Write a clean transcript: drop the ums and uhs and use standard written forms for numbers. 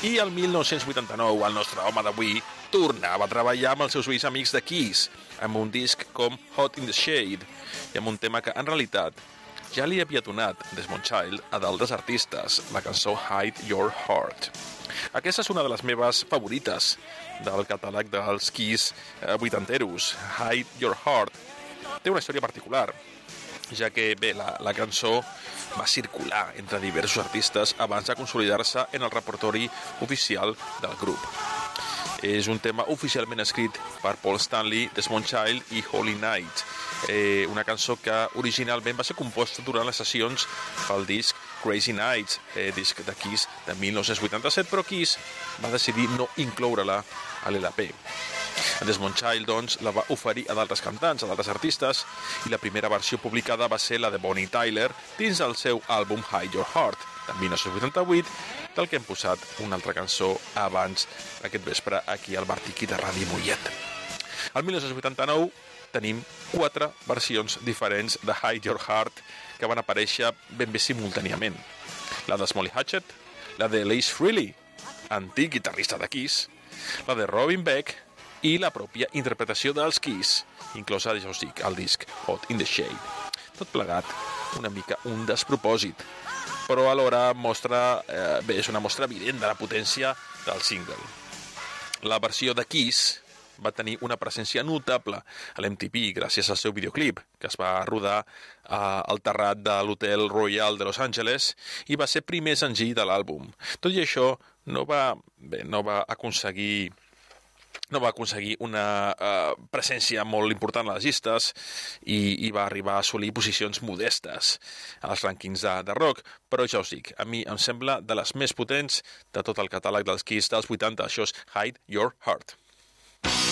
I el 1989 el nostre home d'avui tornava a treballar amb els seus vells amics de Kiss, amb un disc com Hot in the Shade, i amb un tema que en realitat ja li havia donat Desmond Child a d'altres artistes, la cançó Hide Your Heart. Aquesta és una de les meves favorites del catàleg dels Kiss vuitanteros. Hide Your Heart té una història particular, ja que bé, la cançó va circular entre diversos artistes abans de consolidar-se en el repertori oficial del grup. És un tema oficialment escrit per Paul Stanley, Desmond Child i Holy Night, una cançó que originalment va ser composta durant les sessions pel disc Crazy Nights, disc de Kiss de 1987, però Kiss va decidir no incloure-la a l'LP. Desmond Child, doncs, la va oferir a d'altres cantants, a d'altres artistes, i la primera versió publicada va ser la de Bonnie Tyler dins el seu àlbum Hide Your Heart, de 1988, del que hem posat una altra cançó abans aquest vespre aquí al Bartiqui de Ràdio Mollet. El 1989 tenim 4 versions diferents de Hide Your Heart que van aparèixer ben bé simultàniament. La de Smalley Hatchet, la de Lace Frehley, antic guitarrista de Kiss, la de Robin Beck i la pròpia interpretació dels Kiss, inclosa, ja us dic, el disc Hot in the Shade. Tot plegat, una mica un despropòsit, però alhora és una mostra evident de la potència del single. La versió de Kiss va tenir una presència notable a l'MTV gràcies al seu videoclip, que es va rodar al terrat de l'Hotel Royal de Los Angeles i va ser primer senzill de l'àlbum. Tot i això, no va aconseguir una presència molt important a les llistes i va arribar a assolir posicions modestes als rànquings de rock, però ja us dic, a mi em sembla de les més potents de tot el catàleg dels Kiss dels 80, això és Hide Your Heart.